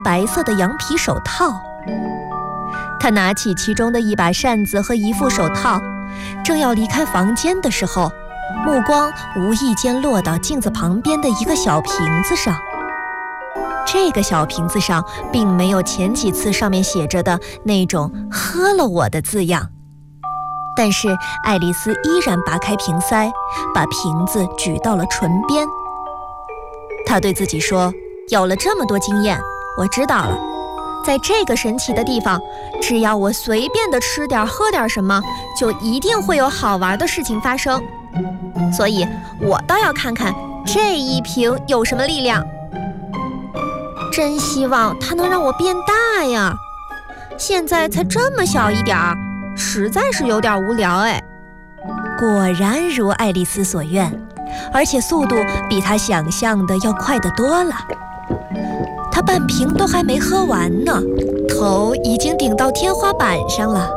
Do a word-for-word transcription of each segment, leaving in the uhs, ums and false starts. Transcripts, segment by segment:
白色的羊皮手套。他拿起其中的一把扇子和一副手套，正要离开房间的时候，目光无意间落到镜子旁边的一个小瓶子上。这个小瓶子上并没有前几次上面写着的那种喝了我的字样，但是爱丽丝依然拔开瓶塞，把瓶子举到了唇边。她对自己说，有了这么多经验，我知道了，在这个神奇的地方，只要我随便的吃点喝点什么，就一定会有好玩的事情发生。所以我倒要看看这一瓶有什么力量。真希望它能让我变大呀！现在才这么小一点儿，实在是有点无聊哎。果然如爱丽丝所愿，而且速度比她想象的要快得多了。她半瓶都还没喝完呢，头已经顶到天花板上了。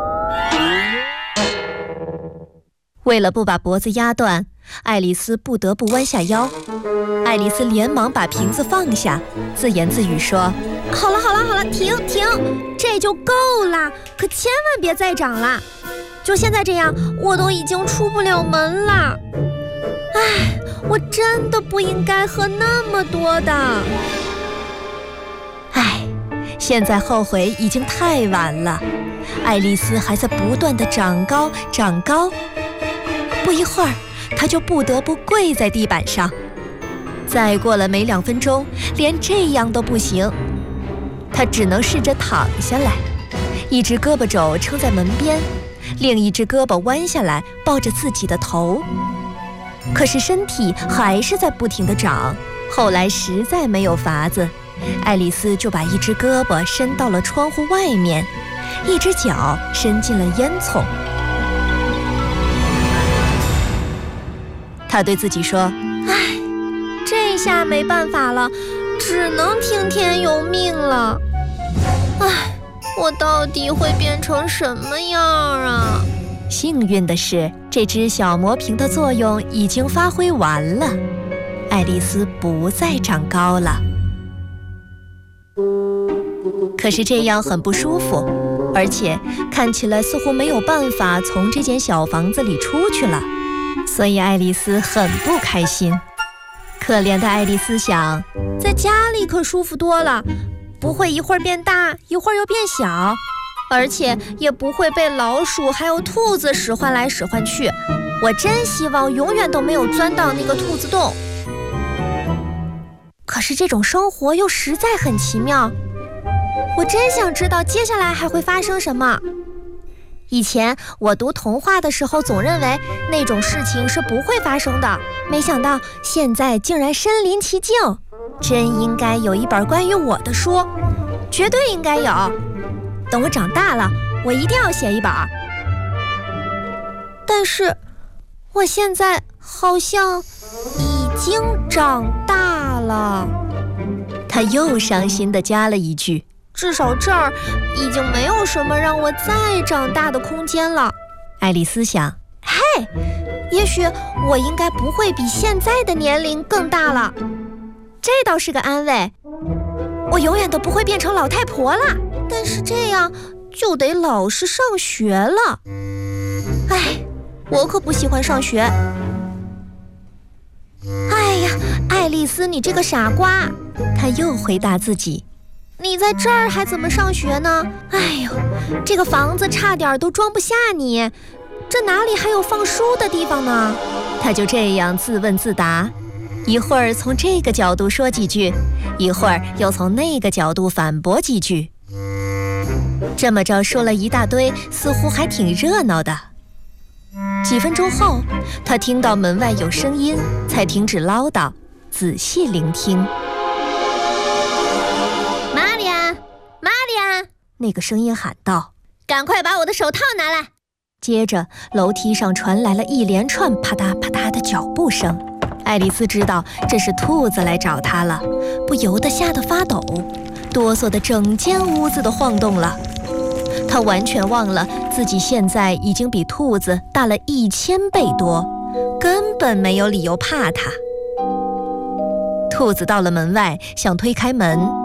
为了不把脖子压断，爱丽丝不得不弯下腰。爱丽丝连忙把瓶子放下，自言自语说，好了好了好了，停停，这就够了，可千万别再长了。就现在这样，我都已经出不了门了。唉，我真的不应该喝那么多的。唉，现在后悔已经太晚了。爱丽丝还在不断地长高长高，不一会儿，她就不得不跪在地板上。再过了没两分钟，连这样都不行，她只能试着躺下来，一只胳膊肘撑在门边，另一只胳膊弯下来抱着自己的头。可是身体还是在不停地长，后来实在没有法子，爱丽丝就把一只胳膊伸到了窗户外面，一只脚伸进了烟囱。她对自己说，唉，这下没办法了，只能听天由命了。唉，我到底会变成什么样啊？幸运的是，这只小魔瓶的作用已经发挥完了，爱丽丝不再长高了。可是这样很不舒服，而且看起来似乎没有办法从这间小房子里出去了，所以爱丽丝很不开心。可怜的爱丽丝想，在家里可舒服多了，不会一会儿变大，一会儿又变小，而且也不会被老鼠还有兔子使唤来使唤去。我真希望永远都没有钻到那个兔子洞。可是这种生活又实在很奇妙，我真想知道接下来还会发生什么。以前我读童话的时候总认为那种事情是不会发生的，没想到现在竟然身临其境，真应该有一本关于我的书，绝对应该有。等我长大了，我一定要写一本。但是我现在好像已经长大了。他又伤心地加了一句，至少这儿已经没有什么让我再长大的空间了。爱丽丝想，嘿，也许我应该不会比现在的年龄更大了，这倒是个安慰。我永远都不会变成老太婆了，但是这样就得老是上学了。哎，我可不喜欢上学。哎呀，爱丽丝，你这个傻瓜，她又回答自己，你在这儿还怎么上学呢？哎呦，这个房子差点都装不下你，这哪里还有放书的地方呢？她就这样自问自答，一会儿从这个角度说几句，一会儿又从那个角度反驳几句。这么着说了一大堆，似乎还挺热闹的。几分钟后，她听到门外有声音，才停止唠叨，仔细聆听。玛丽安，玛丽安，那个声音喊道，赶快把我的手套拿来。接着楼梯上传来了一连串啪嗒啪嗒的脚步声。爱丽丝知道这是兔子来找她了，不由得吓得发抖，哆嗦的整间屋子都晃动了。她完全忘了自己现在已经比兔子大了一千倍多，根本没有理由怕它。兔子到了门外，想推开门，